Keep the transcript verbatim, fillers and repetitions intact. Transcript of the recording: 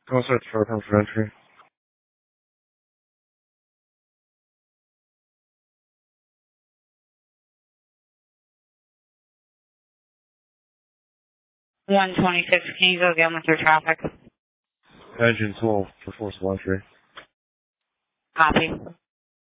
Call search for come for entry. one twenty-six, can you go again with your traffic? Engine twelve for forcible entry. Copy.